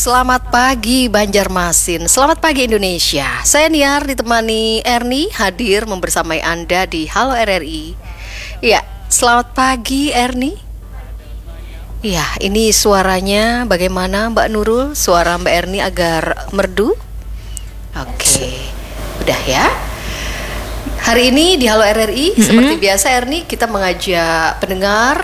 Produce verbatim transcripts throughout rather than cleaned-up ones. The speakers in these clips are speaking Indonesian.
Selamat pagi Banjarmasin, selamat pagi Indonesia. Saya Niar ditemani Erni hadir membersamai Anda di Halo R R I. Ya, selamat pagi Erni. Ya, ini suaranya bagaimana Mbak Nurul? Suara Mbak Erni agar merdu. Oke, udah ya. Hari ini di Halo R R I, mm-hmm. seperti biasa Erni, kita mengajak pendengar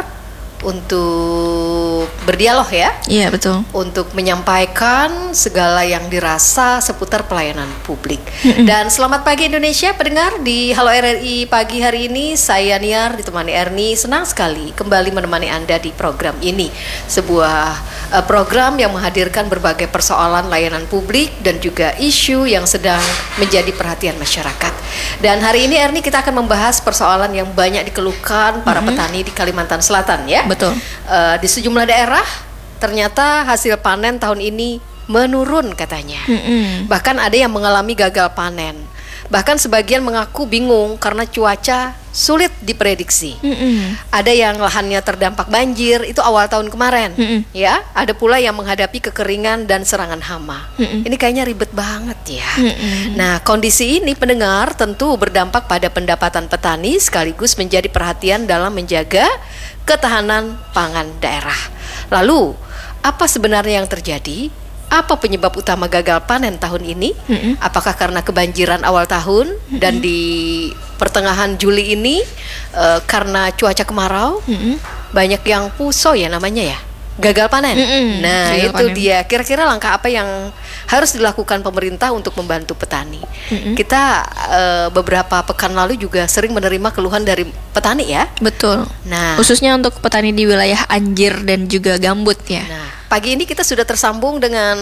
untuk berdialog ya. Iya, betul. Untuk menyampaikan segala yang dirasa seputar pelayanan publik. Mm-hmm. Dan selamat pagi Indonesia pendengar di Halo R R I pagi hari ini. Saya Niar ditemani Erni. Senang sekali kembali menemani Anda di program ini. Sebuah uh, program yang menghadirkan berbagai persoalan layanan publik dan juga isu yang sedang menjadi perhatian masyarakat. Dan hari ini Erni kita akan membahas persoalan yang banyak dikeluhkan para mm-hmm. petani di Kalimantan Selatan ya. Betul. Uh, di sejumlah daerah ternyata hasil panen tahun ini menurun katanya. Mm-mm. Bahkan ada yang mengalami gagal panen. Bahkan sebagian mengaku bingung karena cuaca sulit diprediksi. Mm-mm. Ada yang lahannya terdampak banjir itu awal tahun kemarin. Mm-mm. Ya, ada pula yang menghadapi kekeringan dan serangan hama. Mm-mm. Ini kayaknya ribet banget ya. Mm-mm. Nah, kondisi ini pendengar tentu berdampak pada pendapatan petani sekaligus menjadi perhatian dalam menjaga ketahanan pangan daerah. Lalu, apa sebenarnya yang terjadi? Apa penyebab utama gagal panen tahun ini? Mm-hmm. Apakah karena kebanjiran awal tahun mm-hmm. dan di pertengahan Juli ini uh, karena cuaca kemarau? Mm-hmm. Banyak yang puso ya namanya ya, gagal panen. Mm-hmm. Nah gagal itu panen. Dia. Kira-kira langkah apa yang harus dilakukan pemerintah untuk membantu petani? Mm-hmm. Kita uh, beberapa pekan lalu juga sering menerima keluhan dari petani ya. Betul. Nah, khususnya untuk petani di wilayah Anjir dan juga Gambut ya. Nah, pagi ini kita sudah tersambung dengan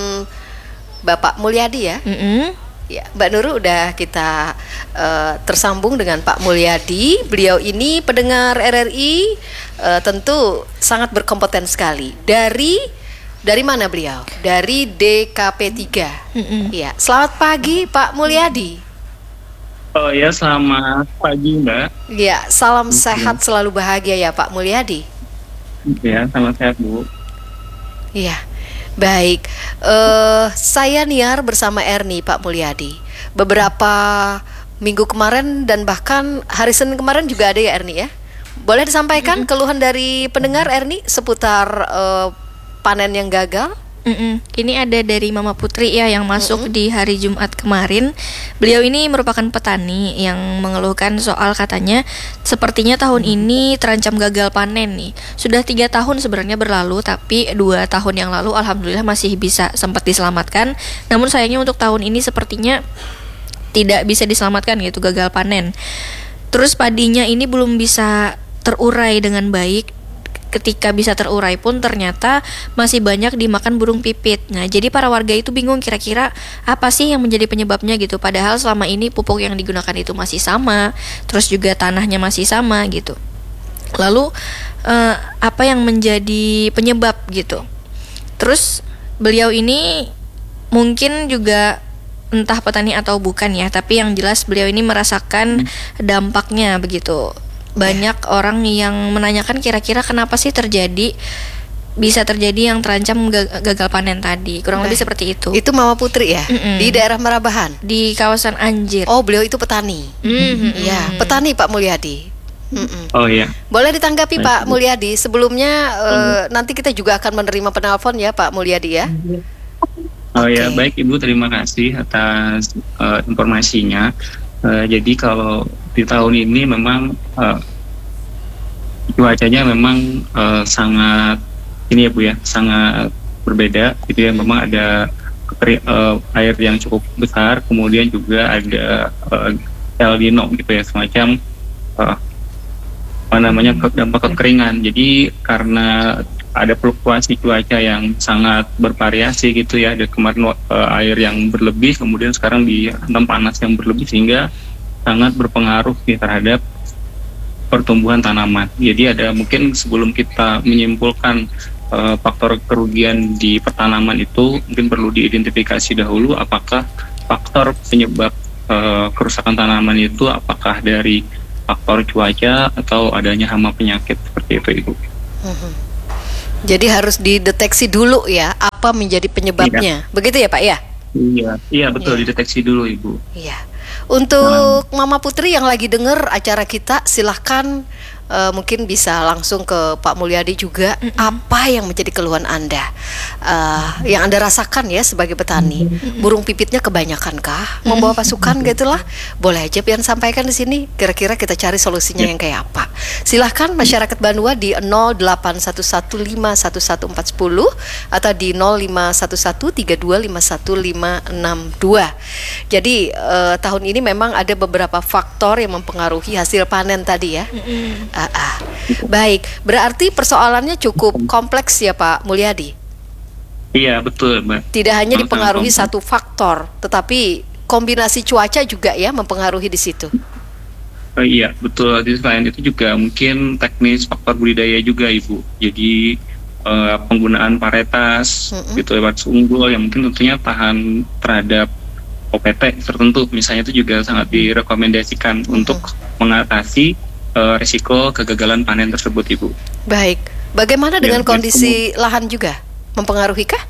Bapak Mulyadi ya. Mm-hmm. Ya, Mbak Nurul udah kita uh, tersambung dengan Pak Mulyadi. Beliau ini pendengar R R I uh, tentu sangat berkompeten sekali. Dari dari mana beliau? Dari D K P tiga. Mm-hmm. Ya, selamat pagi Pak Mulyadi. Oh ya, selamat pagi Mbak. Ya, salam mm-hmm. sehat selalu bahagia ya Pak Mulyadi. Ya, salam sehat Bu. Iya, baik. Uh, saya Niar bersama Erni, Pak Mulyadi. Beberapa minggu kemarin dan bahkan hari Senin kemarin juga ada ya Erni ya. Boleh disampaikan mm-hmm. keluhan dari pendengar Erni seputar uh, panen yang gagal? Mm-mm. Ini ada dari Mama Putri ya yang masuk Mm-mm. di hari Jumat kemarin. Beliau ini merupakan petani yang mengeluhkan soal katanya sepertinya tahun ini terancam gagal panen nih. Sudah tiga tahun sebenarnya berlalu, tapi dua tahun yang lalu alhamdulillah masih bisa sempat diselamatkan. Namun sayangnya untuk tahun ini sepertinya tidak bisa diselamatkan gitu, gagal panen. Terus padinya ini belum bisa terurai dengan baik. Ketika bisa terurai pun ternyata masih banyak dimakan burung pipit. Nah, jadi para warga itu bingung kira-kira apa sih yang menjadi penyebabnya gitu. Padahal selama ini pupuk yang digunakan itu masih sama, terus juga tanahnya masih sama gitu. Lalu eh, apa yang menjadi penyebab gitu. Terus beliau ini mungkin juga entah petani atau bukan ya, tapi yang jelas beliau ini merasakan dampaknya begitu. Banyak orang yang menanyakan kira-kira kenapa sih terjadi bisa terjadi yang terancam gagal panen tadi. Kurang nah, lebih seperti itu. Itu Mama Putri ya. Mm-mm. Di daerah Marabahan, di kawasan Anjir. Oh, beliau itu petani. Mm-hmm. Ya, petani Pak Mulyadi. Mm-mm. Oh iya. Boleh ditanggapi Pak Mulyadi. Sebelumnya uh, nanti kita juga akan menerima penelpon ya Pak Mulyadi ya. Oh okay. Ya, baik Ibu, terima kasih atas uh, informasinya. Uh, jadi kalau di tahun ini memang uh, cuacanya memang uh, sangat ini ya Bu ya, sangat berbeda gitu ya. Memang ada kekeri, uh, air yang cukup besar, kemudian juga ada uh, El Nino gitu ya, semacam uh, apa namanya dampak kekeringan. Jadi karena ada fluktuasi cuaca yang sangat bervariasi gitu ya, ada kemarin uh, air yang berlebih, kemudian sekarang dihantam panas yang berlebih sehingga sangat berpengaruh nih terhadap pertumbuhan tanaman. Jadi ada mungkin sebelum kita menyimpulkan uh, faktor kerugian di pertanaman itu mungkin perlu diidentifikasi dahulu apakah faktor penyebab uh, kerusakan tanaman itu apakah dari faktor cuaca atau adanya hama penyakit seperti itu Ibu. Jadi harus dideteksi dulu ya apa menjadi penyebabnya. Iya. Begitu ya Pak ya? Iya, iya betul, iya. Dideteksi dulu Ibu. Iya. Untuk nah. Mama Putri yang lagi denger acara kita, silahkan uh, mungkin bisa langsung ke Pak Mulyadi juga. Mm-hmm. Apa yang menjadi keluhan Anda, uh, yang Anda rasakan ya sebagai petani? Mm-hmm. Burung pipitnya kebanyakan kah? Membawa pasukan gitulah? Boleh aja Pian sampaikan di sini. Kira-kira kita cari solusinya yeah. yang kayak apa? Silahkan masyarakat Banua di nol delapan satu satu lima satu satu empat nol atau di nol lima satu satu tiga dua lima satu lima enam dua. Jadi uh, tahun ini memang ada beberapa faktor yang mempengaruhi hasil panen tadi ya. Mm-hmm. uh, uh. Baik, berarti persoalannya cukup kompleks ya Pak Mulyadi? Iya betul Mbak. Tidak hanya dipengaruhi satu faktor, tetapi kombinasi cuaca juga ya mempengaruhi di situ. Oh, iya betul. Di selain itu juga mungkin teknis faktor budidaya juga Ibu. Jadi uh, penggunaan paretas mm-hmm. gitu lewat unggul yang mungkin tentunya tahan terhadap O P T tertentu misalnya itu juga sangat direkomendasikan mm-hmm. untuk mengatasi uh, risiko kegagalan panen tersebut Ibu. Baik. Bagaimana dengan ya, kondisi ya, lahan juga mempengaruhi kah?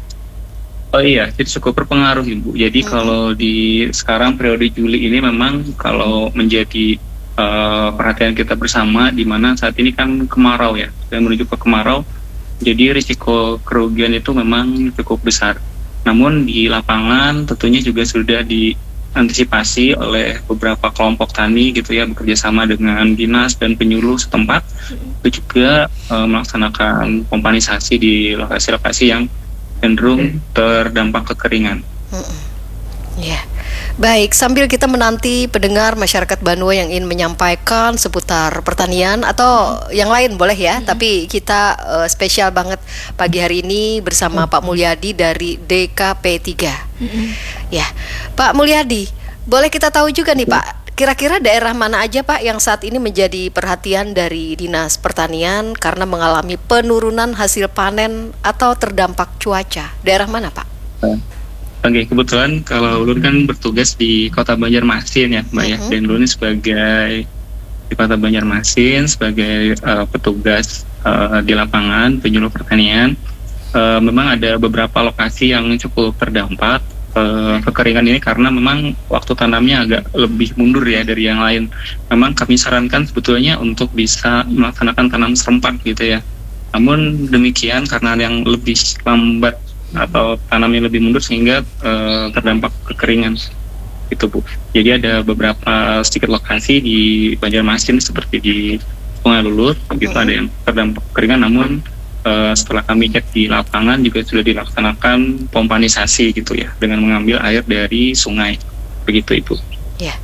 Oh iya, itu cukup berpengaruh Ibu. Jadi mm-hmm. kalau di sekarang periode Juli ini memang kalau menjadi Uh, perhatian kita bersama di mana saat ini kan kemarau ya, dan menuju ke kemarau, jadi risiko kerugian itu memang cukup besar. Namun di lapangan tentunya juga sudah diantisipasi oleh beberapa kelompok tani gitu ya, bekerja sama dengan dinas dan penyuluh setempat, itu juga uh, melaksanakan pompanisasi di lokasi-lokasi yang cenderung terdampak kekeringan. Ya. Yeah. Baik, sambil kita menanti pendengar masyarakat Banua yang ingin menyampaikan seputar pertanian atau yang lain boleh ya, mm-hmm. tapi kita uh, spesial banget pagi hari ini bersama mm-hmm. Pak Mulyadi dari D K P tiga. Mm-hmm. Ya, Pak Mulyadi, boleh kita tahu juga nih Pak, kira-kira daerah mana aja Pak yang saat ini menjadi perhatian dari Dinas Pertanian karena mengalami penurunan hasil panen atau terdampak cuaca? Daerah mana Pak? Uh. Oke, kebetulan kalau Ulun kan bertugas di Kota Banjarmasin ya, Mbak ya. Uh-huh. Dan Ulun sebagai di Kota Banjarmasin sebagai uh, petugas uh, di lapangan penyuluh pertanian, uh, memang ada beberapa lokasi yang cukup terdampak uh, kekeringan ini karena memang waktu tanamnya agak lebih mundur ya dari yang lain. Memang kami sarankan sebetulnya untuk bisa melaksanakan tanam serempak gitu ya. Namun demikian karena yang lebih lambat atau tanamnya lebih mundur sehingga uh, terdampak kekeringan itu Bu. Jadi ada beberapa sedikit lokasi di Banjarmasin seperti di Sungai Lulut gitu hmm. ada yang terdampak kekeringan, namun uh, setelah kami cek di lapangan juga sudah dilaksanakan pompanisasi gitu ya dengan mengambil air dari sungai begitu Ibu. Ya.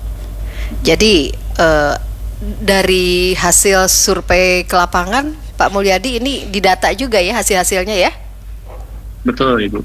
Jadi uh, dari hasil survei ke lapangan Pak Mulyadi ini didata juga ya hasil-hasilnya ya? Betul Ibu.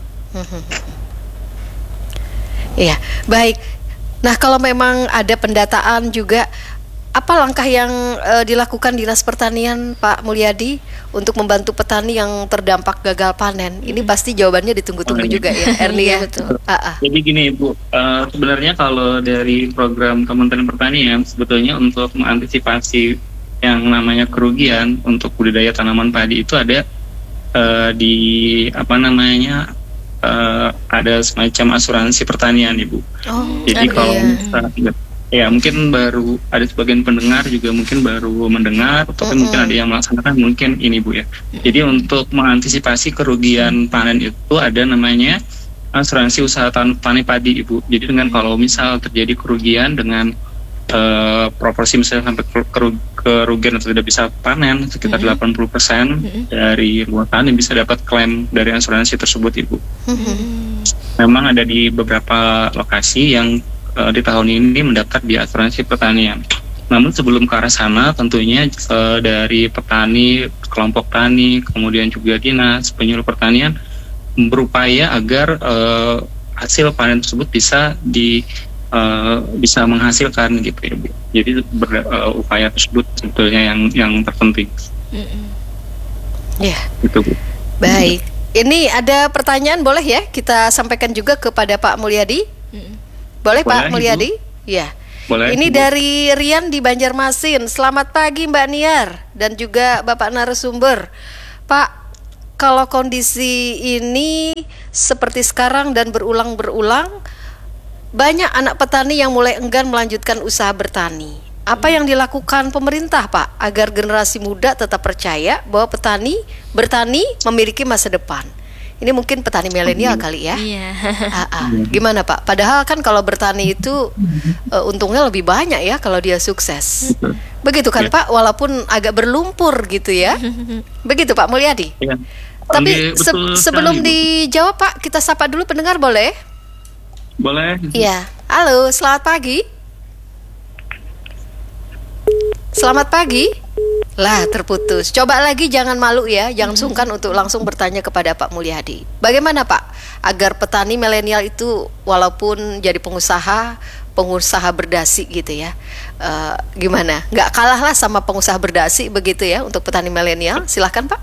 Iya, baik. Nah kalau memang ada pendataan juga, apa langkah yang uh, dilakukan Dinas Pertanian Pak Mulyadi untuk membantu petani yang terdampak gagal panen? Ini pasti jawabannya ditunggu-tunggu oh, juga ya, Erli ya. Betul. Jadi gini Ibu, uh, sebenarnya kalau dari program Kementerian Pertanian sebetulnya untuk mengantisipasi yang namanya kerugian untuk budidaya tanaman padi itu ada Uh, di apa namanya uh, ada semacam asuransi pertanian Ibu. Oh, jadi kalau ya. Misalnya, ya mungkin baru ada sebagian pendengar juga mungkin baru mendengar atau uh-uh. mungkin ada yang melaksanakan mungkin ini Bu ya. Jadi untuk mengantisipasi kerugian panen itu ada namanya asuransi usaha tani padi Ibu. Jadi dengan kalau misal terjadi kerugian dengan Uh, proporsi misalnya sampai kerugian atau tidak bisa panen sekitar mm-hmm. delapan puluh persen mm-hmm. dari luas tani bisa dapat klaim dari asuransi tersebut Ibu. Mm-hmm. Memang ada di beberapa lokasi yang uh, di tahun ini mendaftar di asuransi pertanian. Namun sebelum ke arah sana tentunya uh, dari petani, kelompok tani, kemudian juga dinas penyuluh pertanian berupaya agar uh, hasil panen tersebut bisa di Uh, bisa menghasilkan gitu ya Bu. Jadi ber, uh, upaya tersebut sebetulnya yang yang terpenting. Mm-hmm. Ya. Yeah. Gitu Bu. Baik. Ini ada pertanyaan boleh ya kita sampaikan juga kepada Pak Mulyadi? Mm-hmm. Boleh, boleh Pak Mulyadi? Ya. Boleh. Ini Bu. Dari Rian di Banjarmasin. Selamat pagi Mbak Niar dan juga Bapak narasumber. Pak, kalau kondisi ini seperti sekarang dan berulang-berulang, banyak anak petani yang mulai enggan melanjutkan usaha bertani. Apa yang dilakukan pemerintah, Pak, agar generasi muda tetap percaya bahwa petani bertani memiliki masa depan? Ini mungkin petani milenial kali ya. Iya. Ah, ah. Gimana Pak? Padahal kan kalau bertani itu uh, untungnya lebih banyak ya kalau dia sukses. Begitu kan ya. Pak? Walaupun agak berlumpur gitu ya. Begitu Pak Mulyadi. Ya. Tapi se sebelum sekali, dijawab Pak, kita sapa dulu pendengar boleh? Boleh. Iya. Halo, selamat pagi. Selamat pagi. Lah terputus. Coba lagi, jangan malu ya, jangan sungkan untuk langsung bertanya kepada Pak Mulyadi. Bagaimana Pak agar petani milenial itu walaupun jadi pengusaha, pengusaha berdasi gitu ya, uh, gimana? Nggak kalah lah sama pengusaha berdasi begitu ya untuk petani milenial. Silahkan Pak.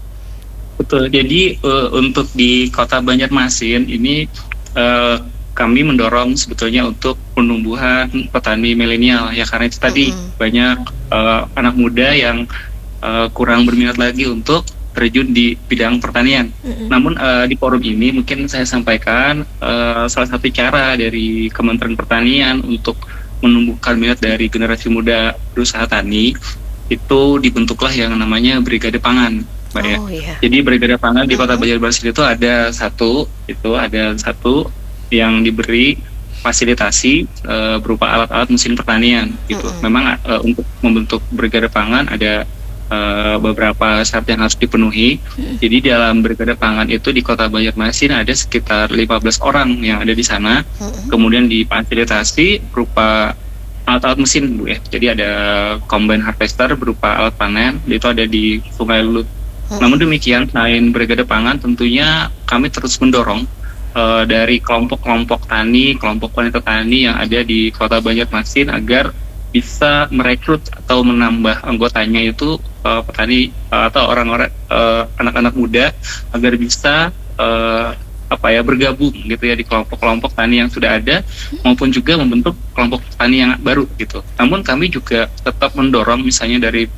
Betul. Jadi uh, untuk di Kota Banjarmasin ini uh, kami mendorong sebetulnya untuk penumbuhan petani milenial ya, karena itu tadi mm-hmm. banyak uh, anak muda yang uh, kurang berminat lagi untuk terjun di bidang pertanian. Mm-hmm. Namun uh, di forum ini mungkin saya sampaikan uh, salah satu cara dari Kementerian Pertanian untuk menumbuhkan minat dari generasi muda berusaha tani, itu dibentuklah yang namanya Brigade Pangan, Mbak ya. Oh, yeah. Jadi Brigade Pangan di Kota Banjarmasin itu ada satu, itu ada satu yang diberi fasilitasi uh, berupa alat-alat mesin pertanian gitu. Mm-hmm. Memang uh, untuk membentuk Brigade Pangan ada uh, beberapa syarat yang harus dipenuhi. Mm-hmm. Jadi dalam Brigade Pangan itu di Kota Banjarmasin ada sekitar lima belas orang yang ada di sana. Mm-hmm. Kemudian difasilitasi berupa alat-alat mesin, Bu ya. Jadi ada combine harvester berupa alat panen, itu ada di Sungai Lulut. Mm-hmm. Namun demikian, selain Brigade Pangan, tentunya kami terus mendorong Uh, dari kelompok-kelompok tani, kelompok wanita tani yang ada di Kota Banjarmasin agar bisa merekrut atau menambah anggotanya itu uh, petani uh, atau orang-orang uh, anak-anak muda agar bisa uh, apa ya bergabung gitu ya di kelompok-kelompok tani yang sudah ada maupun juga membentuk kelompok tani yang baru gitu. Namun kami juga tetap mendorong misalnya dari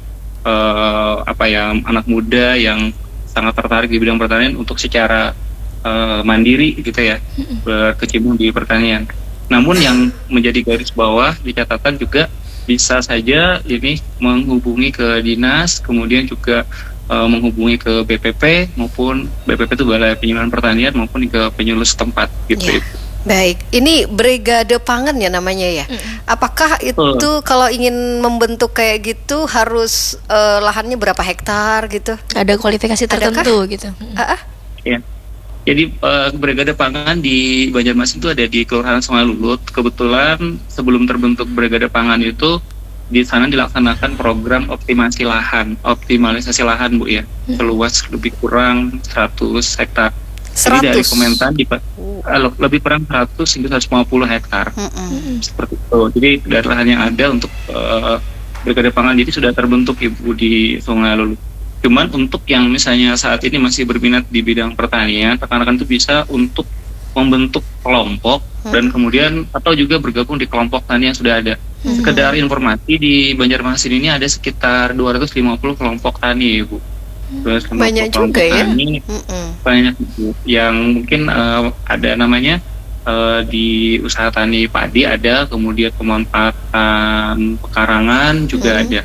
uh, apa ya anak muda yang sangat tertarik di bidang pertanian untuk secara Uh, mandiri gitu ya, berkecimpung di pertanian. Namun yang menjadi garis bawah di catatan juga bisa saja ini menghubungi ke dinas, kemudian juga uh, menghubungi ke B P P maupun B P P itu Balai Penyuluhan Pertanian maupun ke penyuluh setempat gitu. Ya. Baik, ini Brigade Pangan ya namanya ya. Mm. Apakah itu oh. kalau ingin membentuk kayak gitu harus uh, lahannya berapa hektar gitu? Ada kualifikasi tertentu Adakah? gitu. Mm. Uh-uh. Ya. Jadi uh, Brigade Pangan di Banjarmasin itu ada di Kelurahan Sungai Lulut. Kebetulan sebelum terbentuk Brigade Pangan itu di sana dilaksanakan program optimasi lahan, optimalisasi lahan Bu ya, seluas lebih kurang seratus hektar. Jadi dari Kementan di, uh, lebih kurang seratus hingga seratus lima puluh hektar. Mm-hmm. Seperti itu. Jadi dari lahan yang ada untuk uh, Brigade Pangan jadi sudah terbentuk Ibu di Sungai Lulut. Cuman untuk yang misalnya saat ini masih berminat di bidang pertanian, rekan-rekan itu bisa untuk membentuk kelompok hmm. dan kemudian atau juga bergabung di kelompok tani yang sudah ada. Hmm. Sekedar informasi di Banjarmasin ini ada sekitar dua ratus lima puluh kelompok tani, Bu. Hmm. Banyak juga ya. Tani, hmm. Banyak Bu. Yang mungkin uh, ada namanya uh, di usaha tani padi ada, kemudian pemanfaatan pekarangan juga hmm. ada.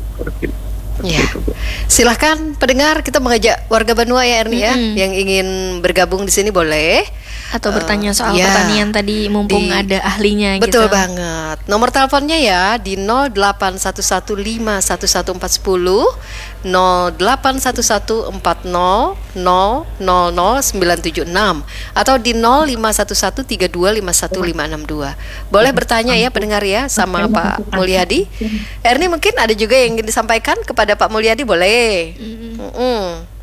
Ya, silahkan pendengar, kita mengajak warga Banua ya Erni ya, mm-hmm. yang ingin bergabung di sini boleh atau bertanya soal uh, ya, pertanian tadi mumpung di, ada ahlinya. Betul gitu. banget. Nomor teleponnya ya di nol delapan satu satu lima satu satu empat nol nol delapan satu satu empat nol nol nol nol sembilan tujuh enam atau di nol lima satu satu tiga dua lima satu lima enam dua. Boleh bertanya ya pendengar ya sama Pak Mulyadi. Erni mungkin ada juga yang ingin disampaikan kepada Pak Mulyadi, boleh. Mm-hmm.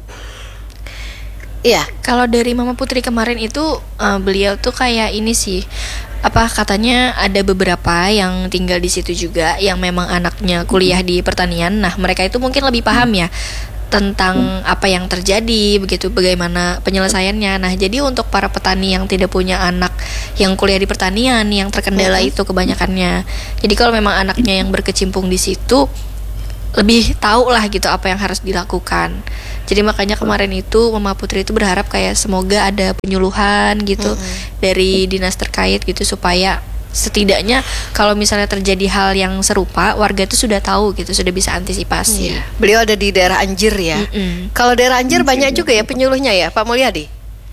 Iya, kalau dari Mama Putri kemarin itu uh, beliau tuh kayak ini sih, apa katanya ada beberapa yang tinggal di situ juga yang memang anaknya kuliah di pertanian. Nah, mereka itu mungkin lebih paham ya tentang apa yang terjadi, begitu bagaimana penyelesaiannya. Nah, jadi untuk para petani yang tidak punya anak yang kuliah di pertanian, yang terkendala itu kebanyakannya. Jadi kalau memang anaknya yang berkecimpung di situ, lebih tahu lah gitu apa yang harus dilakukan. Jadi makanya kemarin itu Mama Putri itu berharap kayak semoga ada penyuluhan gitu mm-hmm. dari dinas terkait gitu supaya setidaknya kalau misalnya terjadi hal yang serupa, warga itu sudah tahu gitu, sudah bisa antisipasi. Iya. Beliau ada di daerah Anjir ya. Mm-mm. Kalau daerah Anjir banyak juga ya penyuluhnya ya, Pak Mulyadi?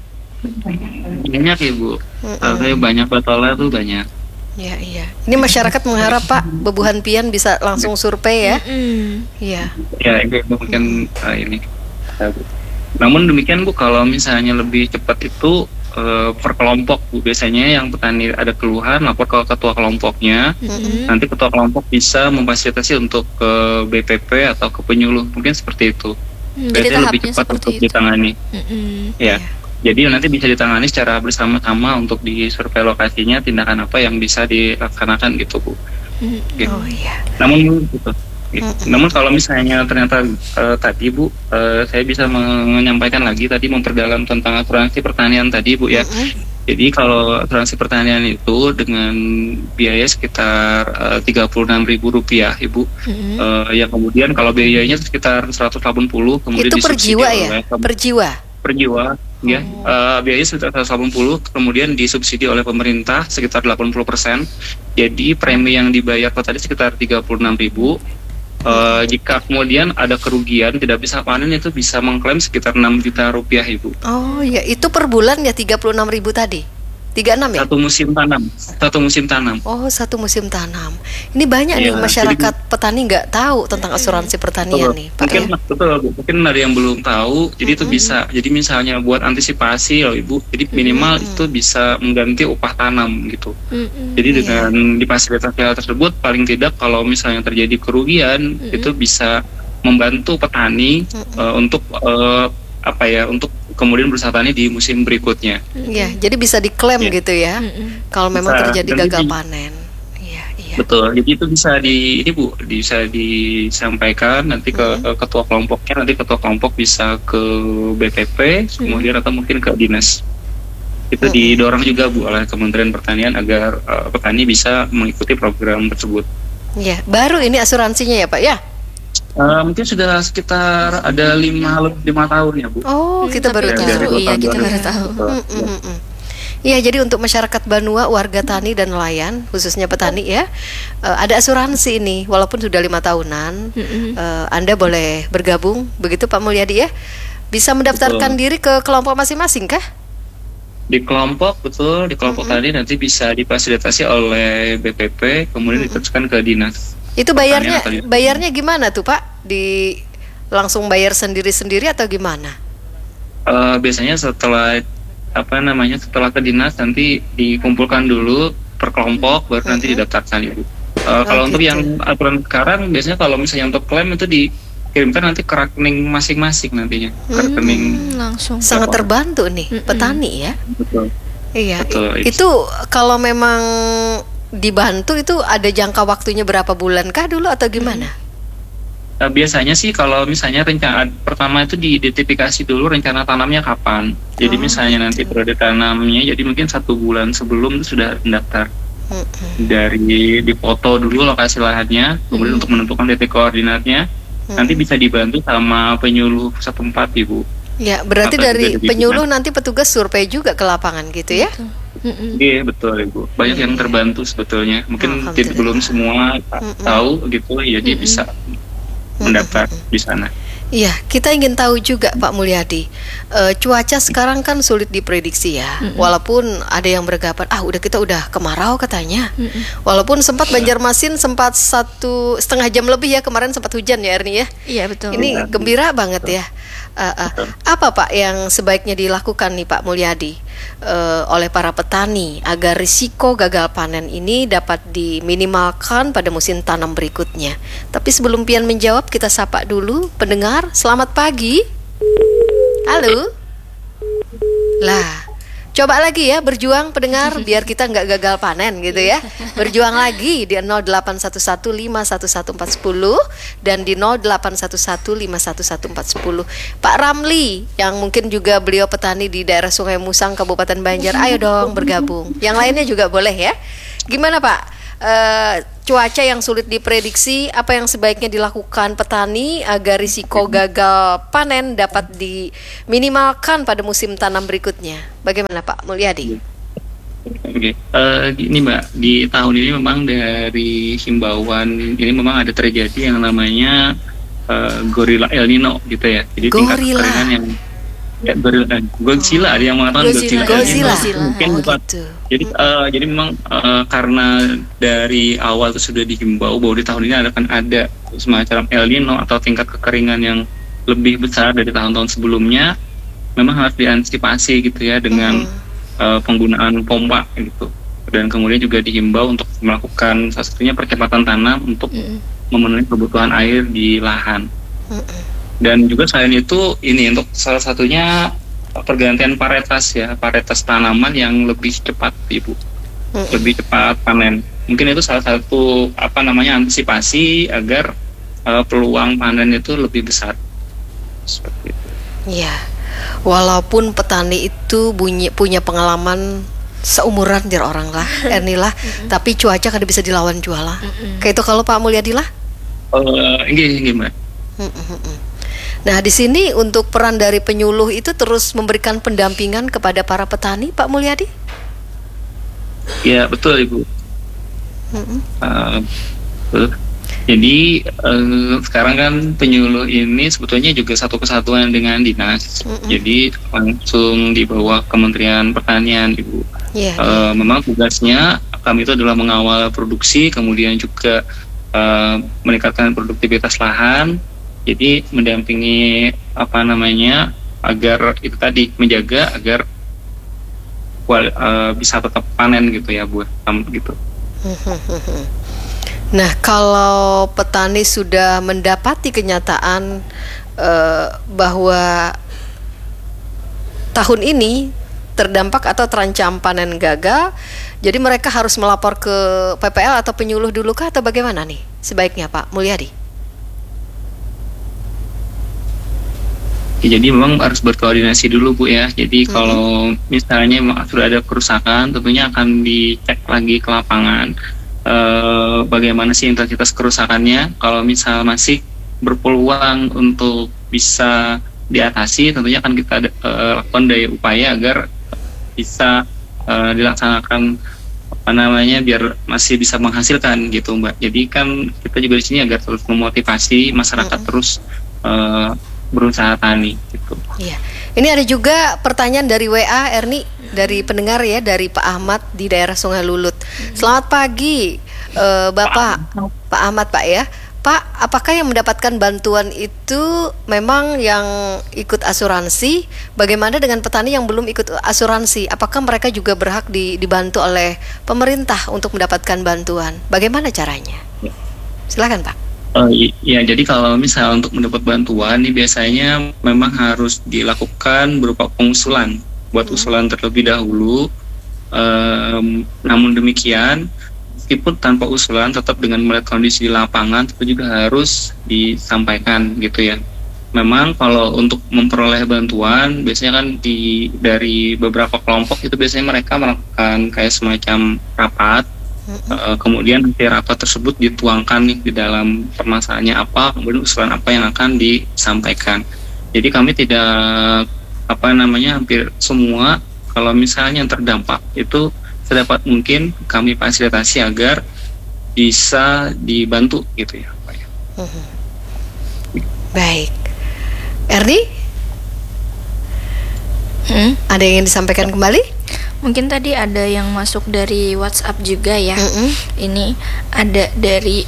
Banyak Ibu. Kalau banyak batola tuh banyak. Ya, iya. Ini masyarakat mengharap Pak Bebuhan Pian bisa langsung survei ya. Iya. Ya, itu mungkin uh, ini. Namun demikian Bu, kalau misalnya lebih cepat itu uh, per kelompok Bu. Biasanya yang petani ada keluhan lapor ke ketua kelompoknya. Mm-hmm. Nanti ketua kelompok bisa memfasilitasi untuk ke B P P atau ke penyuluh. Mungkin seperti itu. Hmm, biasanya lebih cepat untuk itu. Ditangani. Mm-hmm. Ya. Yeah. Jadi nanti bisa ditangani secara bersama-sama untuk di survei lokasinya tindakan apa yang bisa dilaksanakan gitu Bu. Gitu. Oh iya. Namun gitu. Gitu. Mm-hmm. Namun kalau misalnya ternyata uh, tadi Bu, uh, saya bisa menyampaikan lagi tadi memperdalam tentang asuransi pertanian tadi Bu ya. Mm-hmm. Jadi kalau asuransi pertanian itu dengan biaya sekitar uh, tiga puluh enam ribu rupiah Ibu. Mm-hmm. Uh, ya kemudian kalau biayanya sekitar seratus delapan puluh kemudian itu per jiwa ya? Per jiwa? Per jiwa. Ya, uh, biayanya sekitar seratus delapan puluh, kemudian disubsidi oleh pemerintah sekitar delapan puluh persen. Jadi premi yang dibayar tadi sekitar tiga puluh enam ribu. Uh, jika kemudian ada kerugian tidak bisa panen itu bisa mengklaim sekitar enam juta rupiah Ibu. Oh ya, itu per bulan ya tiga puluh enam ribu tadi? tiga puluh enam ya? Satu musim tanam. Satu musim tanam. Oh, satu musim tanam. Ini banyak ya, nih masyarakat jadi, petani nggak tahu tentang asuransi pertanian betul, nih, Pak. Mungkin ya? betul, mungkin ada yang belum tahu. Jadi mm-hmm. itu bisa. Jadi misalnya buat antisipasi loh Ibu. Jadi minimal mm-hmm. itu bisa mengganti upah tanam gitu. Mm-hmm. Jadi dengan yeah. difasilitasi hal tersebut paling tidak kalau misalnya terjadi kerugian mm-hmm. itu bisa membantu petani mm-hmm. uh, untuk uh, apa ya untuk kemudian berusaha tani di musim berikutnya. Iya, jadi bisa diklaim ya. Gitu ya. Mm-mm. Kalau memang bisa, terjadi gagal di, panen. Iya, iya. Betul. Jadi itu bisa di ini Bu, bisa disampaikan nanti ke mm-hmm. ketua kelompoknya, nanti ketua kelompok bisa ke B P P, mm-hmm. kemudian atau mungkin ke dinas. Itu mm-hmm. didorong juga Bu oleh Kementerian Pertanian agar uh, petani bisa mengikuti program tersebut. Iya, baru ini asuransinya ya, Pak ya? Uh, mungkin sudah sekitar ada lima lima tahun ya Bu. Oh, kita hmm, baru tahu. tahu. Iya, kita baru tahu. Iya, jadi untuk masyarakat Banua, warga tani dan nelayan, khususnya petani ya, uh, ada asuransi ini, walaupun sudah lima tahunan, mm-hmm. uh, Anda boleh bergabung, begitu Pak Mulyadi ya? Bisa mendaftarkan betul. Diri ke kelompok masing-masing kah? Di kelompok, betul, di kelompok mm-hmm. tadi nanti bisa difasilitasi oleh B P P, kemudian mm-hmm. diteruskan ke dinas. Itu bayarnya bayarnya gimana tuh Pak? Di langsung bayar sendiri-sendiri atau gimana? Uh, biasanya setelah apa namanya setelah ke dinas nanti dikumpulkan dulu per kelompok baru mm-hmm. nanti didaftarkan Ibu. Uh, oh, kalau gitu. Untuk yang aturan sekarang biasanya kalau misalnya untuk klaim itu dikirimkan nanti ke rekening masing-masing nantinya. Ke mm-hmm. rekening langsung. Sangat terbantu nih mm-hmm. petani ya. Betul. Iya. Betul, itu kalau memang dibantu itu ada jangka waktunya berapa bulan kah dulu atau gimana? Nah, biasanya sih kalau misalnya rencana pertama itu diidentifikasi dulu rencana tanamnya kapan. Jadi oh, misalnya nanti periode tanamnya jadi mungkin satu bulan sebelum itu sudah mendaftar. Mm-hmm. Dari dipoto dulu lokasi lahannya, kemudian mm-hmm. untuk menentukan titik koordinatnya, mm-hmm. nanti bisa dibantu sama penyuluh setempat Ibu. Ya, berarti Mata dari penyuluh nanti petugas survei juga ke lapangan gitu ya? Betul. Mm-mm. Iya betul Ibu, banyak mm-hmm. yang terbantu sebetulnya. Mungkin belum semua mm-hmm. tahu gitu, ya dia mm-hmm. bisa mendaftar mm-hmm. di sana. Iya, kita ingin tahu juga Pak Mulyadi, e, cuaca sekarang kan sulit diprediksi ya. Mm-hmm. Walaupun ada yang beranggapan, ah udah kita udah kemarau katanya. Mm-hmm. Walaupun sempat Banjarmasin sempat satu setengah jam lebih ya kemarin sempat hujan ya Erni ya. Iya betul. Ini gembira banget ya. Uh, uh, apa Pak yang sebaiknya dilakukan nih Pak Mulyadi uh, oleh para petani agar risiko gagal panen ini dapat diminimalkan pada musim tanam berikutnya? Tapi sebelum Pian menjawab, kita sapa dulu pendengar. Selamat pagi. Halo. Lah, coba lagi ya berjuang pendengar biar kita nggak gagal panen gitu ya. Berjuang lagi di nol delapan satu satu lima satu satu empat satu nol dan di nol delapan satu satu lima satu satu empat satu nol. Pak Ramli yang mungkin juga beliau petani di daerah Sungai Musang Kabupaten Banjar, ayo dong bergabung. Yang lainnya juga boleh ya. Gimana Pak? Uh, cuaca yang sulit diprediksi, apa yang sebaiknya dilakukan petani agar risiko gagal panen dapat diminimalkan pada musim tanam berikutnya? Bagaimana Pak Mulyadi? Oke, okay. uh, ini Mbak, di tahun ini memang dari himbauan ini memang ada terjadi yang namanya uh, gorila El Nino gitu ya. Jadi tingkat kekeringan yang ya, gorila, Godzilla ada yang mengatakan Godzilla, Godzilla. Godzilla. Mungkin oh, bukan. Gitu. Jadi uh, jadi memang uh, karena dari awal itu sudah dihimbau bahwa di tahun ini akan ada semacam El Nino atau tingkat kekeringan yang lebih besar dari tahun-tahun sebelumnya, memang harus diantisipasi gitu ya dengan hmm. uh, penggunaan pompa gitu. Dan kemudian juga dihimbau untuk melakukan salah satunya percepatan tanam untuk hmm. memenuhi kebutuhan air di lahan. Hmm. Dan juga selain itu ini untuk salah satunya pergantian varietas ya, varietas tanaman yang lebih cepat Ibu, mm-hmm. lebih cepat panen. Mungkin itu salah satu apa namanya antisipasi agar uh, peluang panen itu lebih besar. Seperti itu. Iya, walaupun petani itu bunyi, punya pengalaman seumuran dir orang lah, Erni lah, mm-hmm. tapi cuaca kada bisa dilawan juala. Mm-hmm. Kayak itu kalau Pak Mulyadi lah? Uh, ini gimana? Mm-hmm. Nah, di sini untuk peran dari penyuluh itu terus memberikan pendampingan kepada para petani, Pak Mulyadi? Ya, betul Ibu. Mm-hmm. Uh, betul. Jadi uh, sekarang kan penyuluh ini sebetulnya juga satu kesatuan dengan dinas. Mm-hmm. Jadi langsung di bawah Kementerian Pertanian, Ibu. Yeah, uh, yeah. Memang tugasnya kami itu adalah mengawal produksi, kemudian juga uh, meningkatkan produktivitas lahan. Jadi mendampingi apa namanya agar itu tadi menjaga agar kual, uh, bisa tetap panen gitu ya buat um, gitu. Nah, kalau petani sudah mendapati kenyataan uh, bahwa tahun ini terdampak atau terancam panen gagal, jadi mereka harus melapor ke P P L atau penyuluh dulu kah atau bagaimana nih sebaiknya Pak Mulyadi? Ya, jadi memang harus berkoordinasi dulu Bu ya. Jadi hmm. kalau misalnya sudah ada kerusakan, tentunya akan dicek lagi ke lapangan e, bagaimana sih intensitas kerusakannya. Kalau misal masih berpeluang untuk bisa diatasi, tentunya akan kita e, lakukan daya upaya agar bisa e, dilaksanakan apa namanya biar masih bisa menghasilkan gitu Mbak. Jadi kan kita juga di sini agar terus memotivasi masyarakat hmm. terus e, berusaha tani gitu. Iya. Ini ada juga pertanyaan dari W A Erni dari pendengar ya, dari Pak Ahmad di daerah Sungai Lulut. Selamat pagi uh, Bapak Pak, Pak Ahmad Pak ya. Pak, apakah yang mendapatkan bantuan itu memang yang ikut asuransi? Bagaimana dengan petani yang belum ikut asuransi? Apakah mereka juga berhak di, dibantu oleh pemerintah untuk mendapatkan bantuan? Bagaimana caranya? Silakan Pak. Uh, ya, jadi kalau misal untuk mendapat bantuan ini biasanya memang harus dilakukan berupa pengusulan, buat hmm. usulan terlebih dahulu. Um, namun demikian, meskipun tanpa usulan, tetap dengan melihat kondisi di lapangan, itu juga harus disampaikan gitu ya. Memang kalau untuk memperoleh bantuan, biasanya kan di dari beberapa kelompok itu biasanya mereka melakukan kayak semacam rapat. Uh, kemudian nanti rapat tersebut dituangkan nih di dalam permasalahannya apa, kemudian usulan apa yang akan disampaikan. Jadi kami tidak apa namanya hampir semua kalau misalnya yang terdampak itu sedapat mungkin kami fasilitasi agar bisa dibantu gitu ya Pak ya. Hmm. Baik, Erni, hmm? ada yang ingin disampaikan kembali? Mungkin tadi ada yang masuk dari WhatsApp juga ya. Mm-hmm. Ini ada dari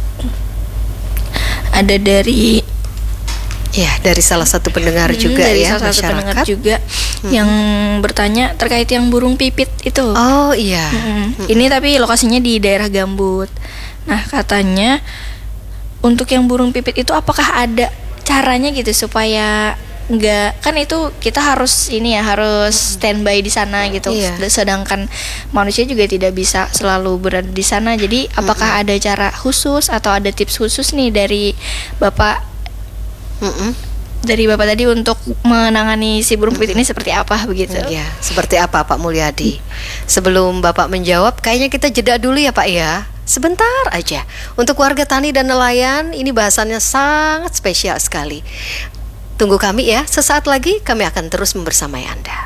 ada dari ya dari salah satu pendengar hmm, juga dari ya salah masyarakat. satu pendengar juga hmm. yang bertanya terkait yang burung pipit itu. Oh iya. Hmm. Hmm. Ini tapi lokasinya di daerah gambut. Nah, katanya untuk yang burung pipit itu apakah ada caranya gitu supaya enggak, kan itu kita harus ini ya harus standby di sana gitu. Iya. Sedangkan manusia juga tidak bisa selalu berada di sana. Jadi apakah mm-mm. ada cara khusus atau ada tips khusus nih dari Bapak? Mm-mm. dari Bapak tadi untuk menangani si burung pipit ini seperti apa begitu? Ya, seperti apa Pak Mulyadi? Sebelum Bapak menjawab, kayaknya kita jeda dulu ya Pak ya. Sebentar aja. Untuk warga tani dan nelayan, ini bahasannya sangat spesial sekali. Tunggu kami ya, sesaat lagi kami akan terus membersamai Anda.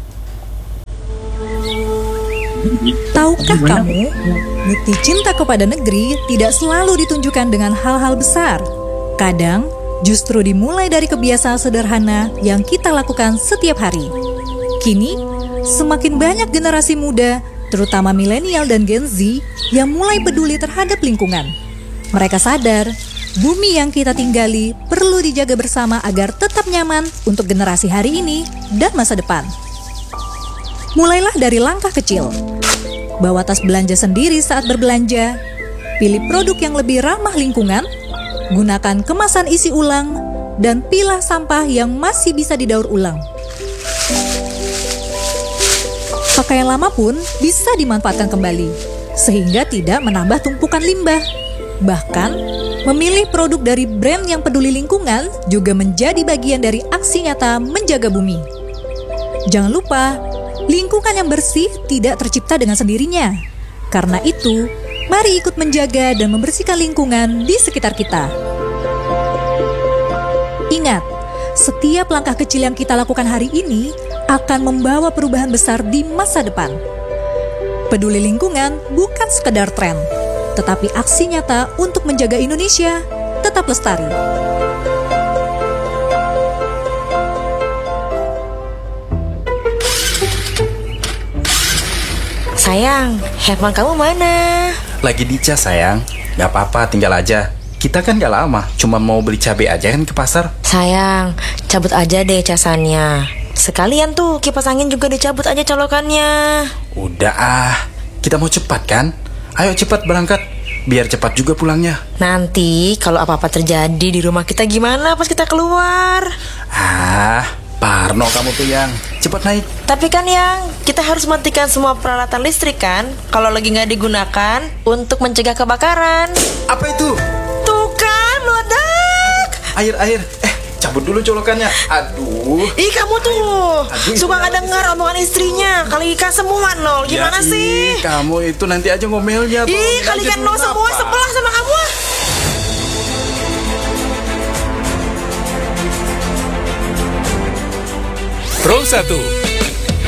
Tahukah kamu, bukti cinta kepada negeri tidak selalu ditunjukkan dengan hal-hal besar. Kadang, justru dimulai dari kebiasaan sederhana yang kita lakukan setiap hari. Kini, semakin banyak generasi muda, terutama milenial dan Gen Z, yang mulai peduli terhadap lingkungan. Mereka sadar, bumi yang kita tinggali perlu dijaga bersama agar tetap nyaman untuk generasi hari ini dan masa depan. Mulailah dari langkah kecil. Bawa tas belanja sendiri saat berbelanja. Pilih produk yang lebih ramah lingkungan. Gunakan kemasan isi ulang. Dan pilah sampah yang masih bisa didaur ulang. Pakaian lama pun bisa dimanfaatkan kembali, sehingga tidak menambah tumpukan limbah. Bahkan, memilih produk dari brand yang peduli lingkungan juga menjadi bagian dari aksi nyata menjaga bumi. Jangan lupa, lingkungan yang bersih tidak tercipta dengan sendirinya. Karena itu, mari ikut menjaga dan membersihkan lingkungan di sekitar kita. Ingat, setiap langkah kecil yang kita lakukan hari ini akan membawa perubahan besar di masa depan. Peduli lingkungan bukan sekedar tren, tetapi aksi nyata untuk menjaga Indonesia tetap lestari. Sayang, handphone kamu mana? Lagi dicas sayang. Gak apa-apa, tinggal aja. Kita kan gak lama, cuma mau beli cabai aja kan ke pasar. Sayang, cabut aja deh casannya. Sekalian tuh kipas angin juga dicabut aja colokannya. Udah ah, kita mau cepat kan? Ayo cepat berangkat, biar cepat juga pulangnya. Nanti kalau apa-apa terjadi di rumah kita gimana pas kita keluar? Ah, Parno kamu tuh yang cepat naik. Tapi kan yang kita harus matikan semua peralatan listrik kan kalau lagi nggak digunakan untuk mencegah kebakaran. Apa itu? Tuh kan meledak. Air air. Eh cabut dulu colokannya. Aduh. Ih kamu tuh Aduh, suka nggak dengar omongan istrinya. Kalikan semua nol. Gimana ya, sih? Ih, kamu itu nanti aja ngomelnya. Ih kalikan nol semua sebelah sama kamu. Pro satu